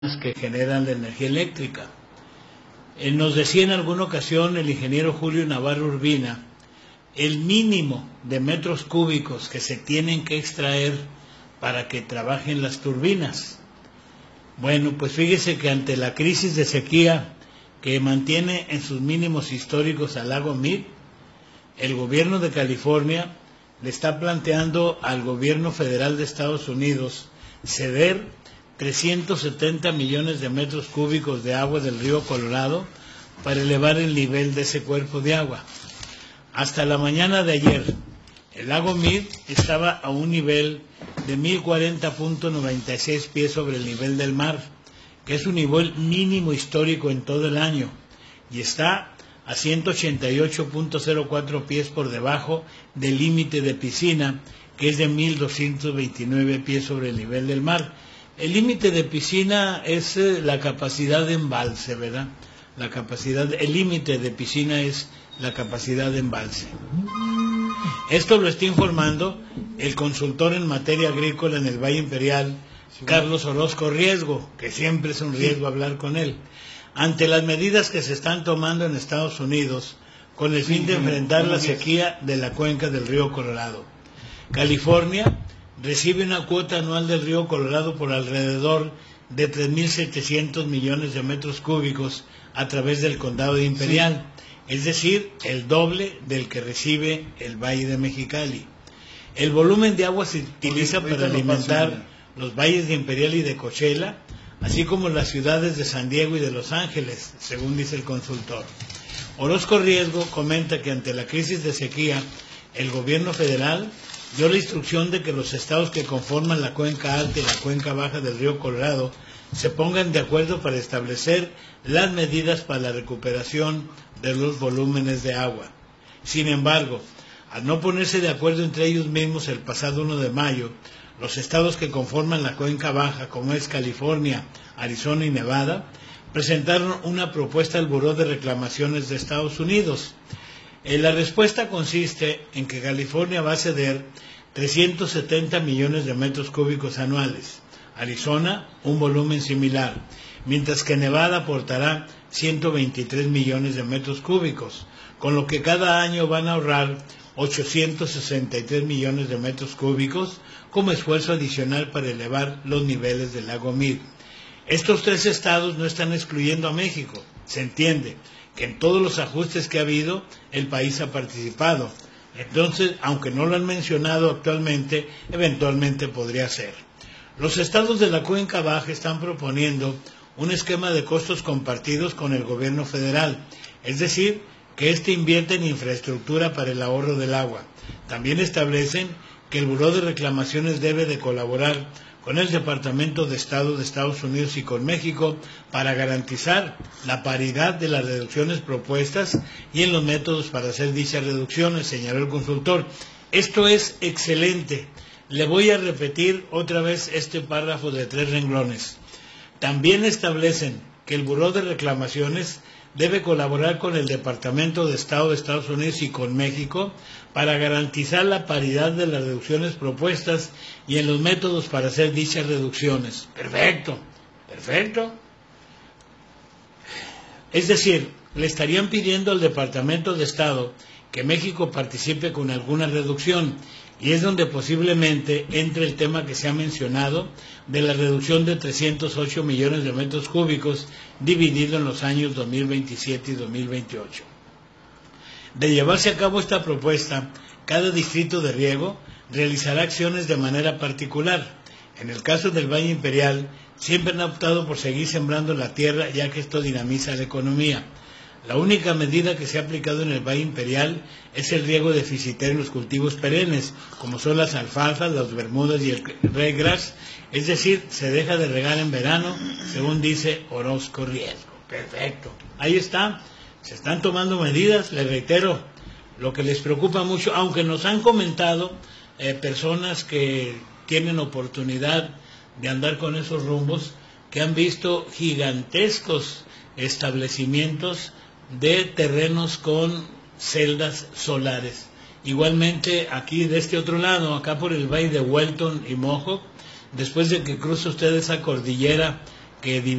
que generan la energía eléctrica. Nos decía en alguna ocasión el ingeniero Julio Navarro Urbina, el mínimo de metros cúbicos que se tienen que extraer para que trabajen las turbinas. Bueno, pues fíjese que ante la crisis de sequía que mantiene en sus mínimos históricos al lago Mead, el gobierno de California le está planteando al gobierno federal de Estados Unidos ceder 370 millones de metros cúbicos de agua del río Colorado para elevar el nivel de ese cuerpo de agua. Hasta la mañana de ayer, el lago Mead estaba a un nivel de 1040.96 pies sobre el nivel del mar, que es un nivel mínimo histórico en todo el año, y está a 188.04 pies por debajo del límite de piscina, que es de 1229 pies sobre el nivel del mar. El límite de piscina es la capacidad de embalse, ¿verdad? El límite de piscina es la capacidad de embalse. Esto lo está informando el consultor en materia agrícola en el Valle Imperial, Carlos Orozco Riesgo, que siempre es un riesgo hablar con él, ante las medidas que se están tomando en Estados Unidos con el fin de enfrentar la sequía de la cuenca del río Colorado. California recibe una cuota anual del río Colorado por alrededor de 3.700 millones de metros cúbicos a través del condado de Imperial, es decir, el doble del que recibe el Valle de Mexicali. El volumen de agua se utiliza para alimentar los valles de Imperial y de Coachella, así como las ciudades de San Diego y de Los Ángeles, según dice el consultor. Orozco Riesgo comenta que ante la crisis de sequía, el gobierno federal dio la instrucción de que los estados que conforman la cuenca alta y la cuenca baja del río Colorado se pongan de acuerdo para establecer las medidas para la recuperación de los volúmenes de agua. Sin embargo, al no ponerse de acuerdo entre ellos mismos el pasado 1 de mayo, los estados que conforman la cuenca baja, como es California, Arizona y Nevada, presentaron una propuesta al Buró de Reclamaciones de Estados Unidos. La respuesta consiste en que California va a ceder 370 millones de metros cúbicos anuales, Arizona un volumen similar, mientras que Nevada aportará 123 millones de metros cúbicos, con lo que cada año van a ahorrar 863 millones de metros cúbicos como esfuerzo adicional para elevar los niveles del lago Mead. Estos tres estados no están excluyendo a México, se entiende que en todos los ajustes que ha habido, el país ha participado. Entonces, aunque no lo han mencionado actualmente, eventualmente podría ser. Los estados de la cuenca baja están proponiendo un esquema de costos compartidos con el gobierno federal, es decir, que éste invierte en infraestructura para el ahorro del agua. También establecen que el Buró de Reclamaciones debe de colaborar con el Departamento de Estado de Estados Unidos y con México para garantizar la paridad de las reducciones propuestas y en los métodos para hacer dichas reducciones, señaló el consultor. Esto es excelente. Le voy a repetir otra vez este párrafo de 3 renglones. También establecen que el Buró de Reclamaciones debe colaborar con el Departamento de Estado de Estados Unidos y con México para garantizar la paridad de las reducciones propuestas y en los métodos para hacer dichas reducciones. Perfecto, perfecto. Es decir, le estarían pidiendo al Departamento de Estado que México participe con alguna reducción, y es donde posiblemente entre el tema que se ha mencionado de la reducción de 308 millones de metros cúbicos dividido en los años 2027 y 2028. De llevarse a cabo esta propuesta, cada distrito de riego realizará acciones de manera particular. En el caso del Valle Imperial, siempre han optado por seguir sembrando la tierra, ya que esto dinamiza la economía. La única medida que se ha aplicado en el Valle Imperial es el riego deficitario en los cultivos perennes, como son las alfalfas, las bermudas y el ryegrass, es decir, se deja de regar en verano, según dice Orozco Riesgo. Perfecto. Ahí está, se están tomando medidas, les reitero, lo que les preocupa mucho, aunque nos han comentado personas que tienen oportunidad de andar con esos rumbos, que han visto gigantescos establecimientos de terrenos con celdas solares. Igualmente aquí de este otro lado, acá por el valle de Welton y Mohawk, después de que cruza usted esa cordillera que